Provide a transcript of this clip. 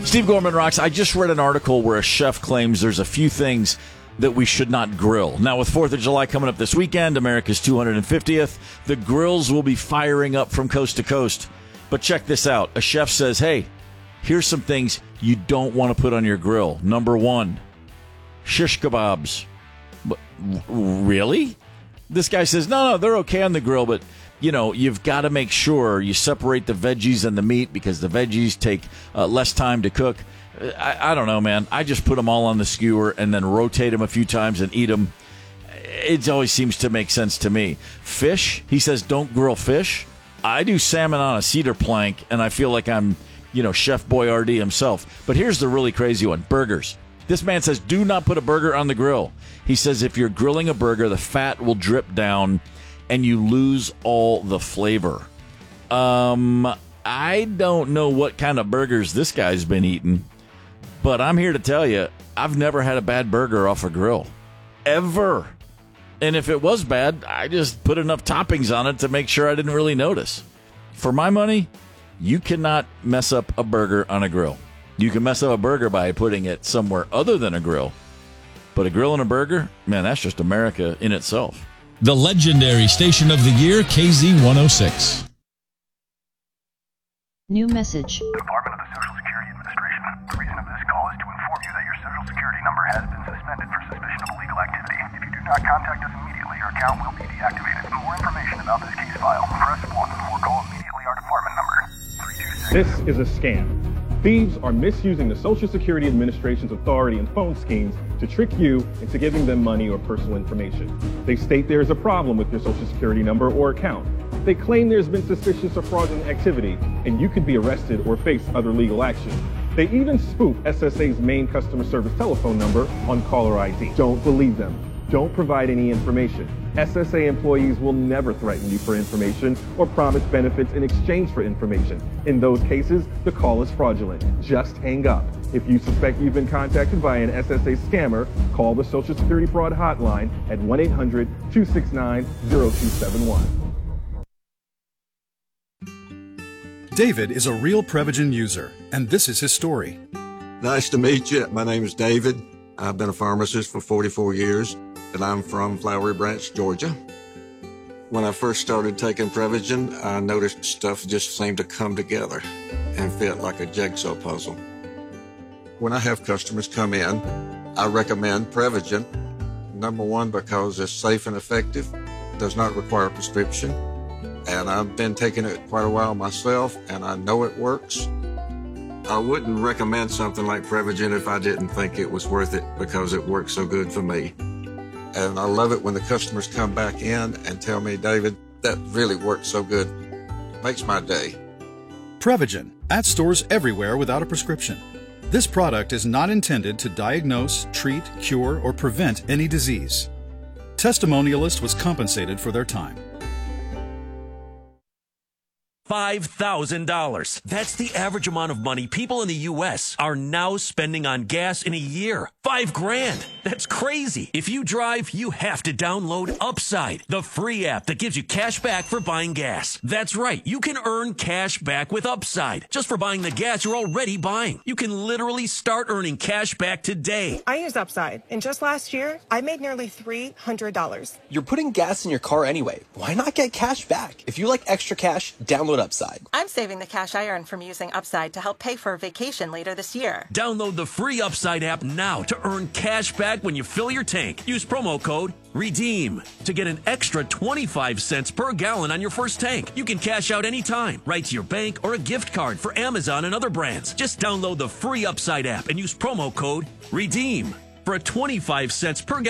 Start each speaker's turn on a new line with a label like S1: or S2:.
S1: Steve Gorman Rocks. I just read an article where a chef claims there's a few things that we should not grill. Now, with 4th of July coming up this weekend, America's 250th, the grills will be firing up from coast to coast. But check this out. A chef says, hey, here's some things you don't want to put on your grill. Number 1, shish kebabs. But, really? This guy says, no, they're okay on the grill, but, you've got to make sure you separate the veggies and the meat because the veggies take less time to cook. I don't know, man. I just put them all on the skewer and then rotate them a few times and eat them. It always seems to make sense to me. Fish, he says, don't grill fish. I do salmon on a cedar plank, and I feel like I'm, Chef Boyardee himself. But here's the really crazy one, burgers. This man says, do not put a burger on the grill. He says if you're grilling a burger, the fat will drip down and you lose all the flavor. I don't know what kind of burgers this guy's been eating. But I'm here to tell you, I've never had a bad burger off a grill. Ever. And if it was bad, I just put enough toppings on it to make sure I didn't really notice. For my money, you cannot mess up a burger on a grill. You can mess up a burger by putting it somewhere other than a grill. But a grill and a burger, man, that's just America in itself.
S2: The legendary station of the year, KZ106.
S3: New message.
S4: Department of the Social Security Administration. The reason of this call is to inform you that your Social Security number has been suspended for suspicion of illegal activity. If you do not contact us immediately, your account will be deactivated. For more information about this case file, press 1 or call immediately our department number, 326.
S5: This is a scam. Thieves are misusing the Social Security Administration's authority and phone schemes to trick you into giving them money or personal information. They state there is a problem with your Social Security number or account. They claim there's been suspicious or fraudulent activity, and you could be arrested or face other legal action. They even spoof SSA's main customer service telephone number on caller ID. Don't believe them. Don't provide any information. SSA employees will never threaten you for information or promise benefits in exchange for information. In those cases, the call is fraudulent. Just hang up. If you suspect you've been contacted by an SSA scammer, call the Social Security Fraud Hotline at 1-800-269-0271.
S6: David is a real Prevagen user, and this is his story.
S7: Nice to meet you. My name is David. I've been a pharmacist for 44 years, and I'm from Flowery Branch, Georgia. When I first started taking Prevagen, I noticed stuff just seemed to come together and fit like a jigsaw puzzle. When I have customers come in, I recommend Prevagen. Number 1, because it's safe and effective, does not require a prescription. And I've been taking it quite a while myself, and I know it works. I wouldn't recommend something like Prevagen if I didn't think it was worth it because it works so good for me. And I love it when the customers come back in and tell me, David, that really works so good. It makes my day.
S6: Prevagen, at stores everywhere without a prescription. This product is not intended to diagnose, treat, cure, or prevent any disease. Testimonialist was compensated for their time.
S8: $5,000. That's the average amount of money people in the U.S. are now spending on gas in a year. $5,000. That's crazy. If you drive, you have to download Upside, the free app that gives you cash back for buying gas. That's right. You can earn cash back with Upside just for buying the gas you're already buying. You can literally start earning cash back today.
S9: I use Upside, and just last year, I made nearly $300.
S10: You're putting gas in your car anyway. Why not get cash back? If you like extra cash, download Upside.
S11: I'm saving the cash I earn from using Upside to help pay for a vacation later this year.
S8: Download the free Upside app now to earn cash back when you fill your tank. Use promo code REDEEM to get an extra 25 cents per gallon on your first tank. You can cash out anytime, right to your bank or a gift card for Amazon and other brands. Just download the free Upside app and use promo code REDEEM for a 25 cents per gallon.